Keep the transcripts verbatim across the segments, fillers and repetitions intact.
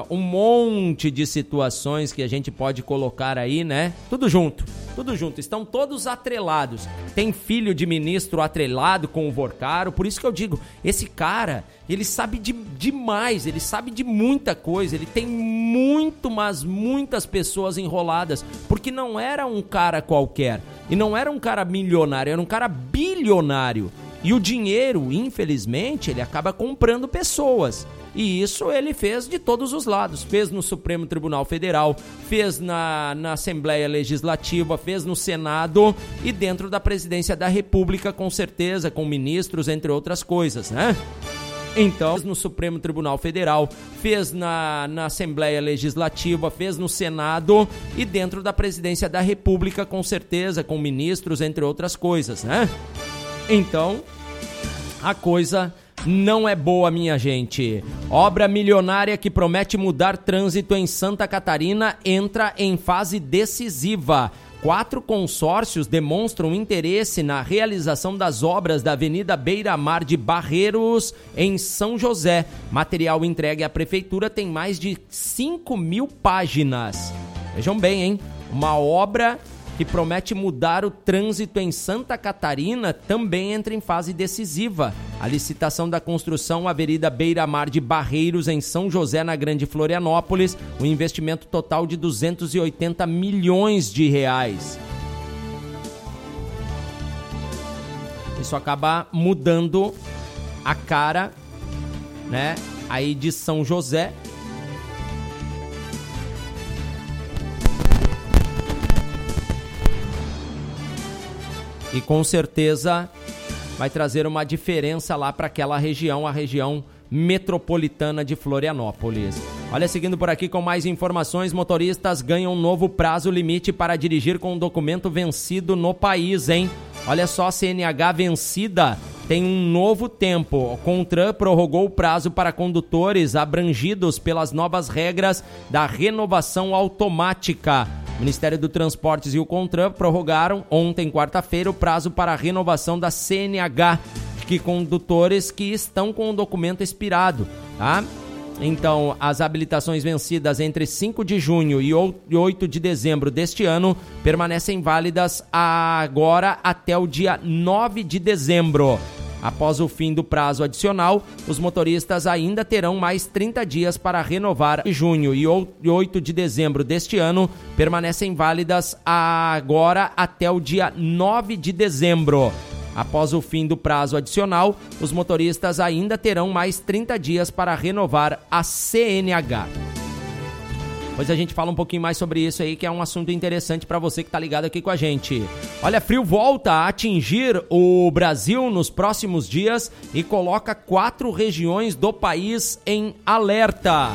um monte de situações que a gente pode colocar aí, né? Tudo junto, tudo junto. Estão todos atrelados. Tem filho de ministro atrelado com o Vorcaro. Por isso que eu digo, esse cara, ele sabe de, demais, ele sabe de muita coisa. Ele tem muito, mas muitas pessoas enroladas. Porque não era um cara qualquer. E não era um cara milionário, era um cara bilionário. E o dinheiro, infelizmente, ele acaba comprando pessoas. E isso ele fez de todos os lados. Fez no Supremo Tribunal Federal, fez na, na Assembleia Legislativa, fez no Senado e dentro da Presidência da República, com certeza, com ministros, entre outras coisas, né? Então, fez no Supremo Tribunal Federal, fez na, na Assembleia Legislativa, fez no Senado e dentro da Presidência da República, com certeza, com ministros, entre outras coisas, né? Então, a coisa não é boa, minha gente. Obra milionária que promete mudar trânsito em Santa Catarina entra em fase decisiva. Quatro consórcios demonstram interesse na realização das obras da Avenida Beira-Mar de Barreiros, em São José. Material entregue à Prefeitura tem mais de cinco mil páginas. Vejam bem, hein? Uma obra que promete mudar o trânsito em Santa Catarina, também entra em fase decisiva. A licitação da construção Avenida Beira-Mar de Barreiros, em São José, na Grande Florianópolis, um investimento total de duzentos e oitenta milhões de reais. Isso acaba mudando a cara, né, aí de São José. E com certeza vai trazer uma diferença lá para aquela região, a região metropolitana de Florianópolis. Olha, seguindo por aqui com mais informações, motoristas ganham um novo prazo limite para dirigir com documento vencido no país, hein? Olha só, C N H vencida tem um novo tempo. O CONTRAN prorrogou o prazo para condutores abrangidos pelas novas regras da renovação automática. O Ministério do Transportes e o CONTRAN prorrogaram ontem, quarta-feira, o prazo para a renovação da C N H, que condutores que estão com o documento expirado, tá? Então, as habilitações vencidas entre cinco de junho e oito de dezembro deste ano permanecem válidas agora até o dia nove de dezembro. Após o fim do prazo adicional, os motoristas ainda terão mais trinta dias para renovar. Em junho e oito de dezembro deste ano permanecem válidas agora até o dia nove de dezembro. Após o fim do prazo adicional, os motoristas ainda terão mais trinta dias para renovar a C N H. Depois a gente fala um pouquinho mais sobre isso aí, que é um assunto interessante para você que tá ligado aqui com a gente. Olha, frio volta a atingir o Brasil nos próximos dias e coloca quatro regiões do país em alerta.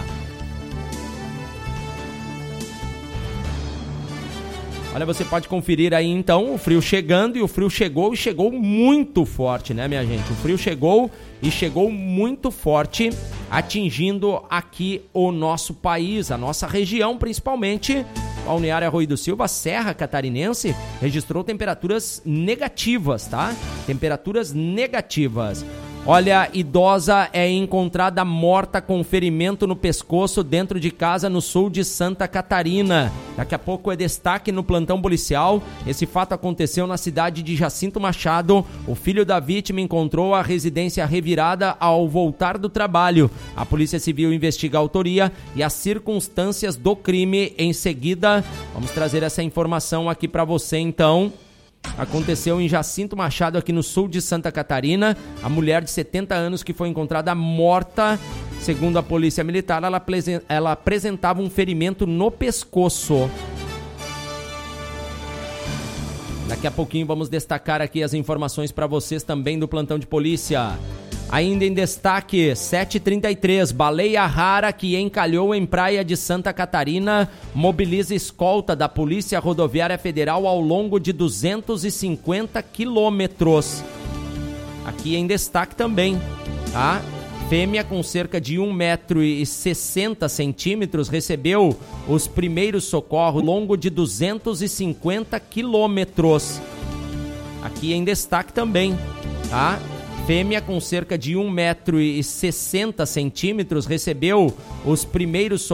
Olha, você pode conferir aí então o frio chegando, e o frio chegou e chegou muito forte, né, minha gente? O frio chegou e chegou muito forte, atingindo aqui o nosso país, a nossa região principalmente. Balneário Arroio do Silva, Serra Catarinense, registrou temperaturas negativas, tá? Temperaturas negativas. Olha, idosa é encontrada morta com ferimento no pescoço dentro de casa no sul de Santa Catarina. Daqui a pouco é destaque no plantão policial. Esse fato aconteceu na cidade de Jacinto Machado. O filho da vítima encontrou a residência revirada ao voltar do trabalho. A Polícia Civil investiga a autoria e as circunstâncias do crime. Em seguida, vamos trazer essa informação aqui para você então. Aconteceu em Jacinto Machado, aqui no sul de Santa Catarina. A mulher de setenta anos que foi encontrada morta, segundo a Polícia Militar, ela, ela apresentava um ferimento no pescoço. Daqui a pouquinho vamos destacar aqui as informações para vocês também do plantão de polícia. Ainda em destaque, sete e trinta e três, baleia rara que encalhou em praia de Santa Catarina mobiliza escolta da Polícia Rodoviária Federal ao longo de duzentos e cinquenta quilômetros. Aqui em destaque também, tá? Fêmea com cerca de um metro e sessenta centímetros recebeu os primeiros socorros ao longo de duzentos e cinquenta quilômetros. Aqui em destaque também, tá? Fêmea com cerca de um metro e sessenta centímetros recebeu os primeiros socorros